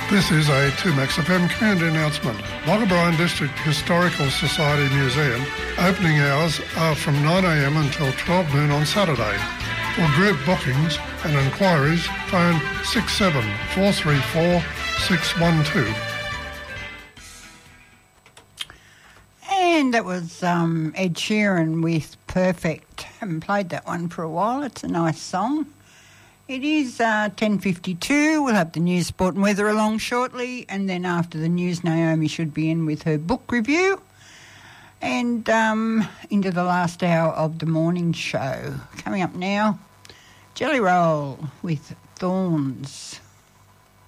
This is a 2Max FM community announcement. Logabrine District Historical Society Museum opening hours are from 9am until 12 noon on Saturday. For group bookings and inquiries, phone 67 434 612. And that was Ed Sheeran with Perfect. Haven't played that one for a while. It's a nice song. It is 10:52. We'll have the news, sport and weather along shortly. And then after the news, Naomi should be in with her book review. And into the last hour of the morning show. Coming up now, Jelly Roll with Thorns.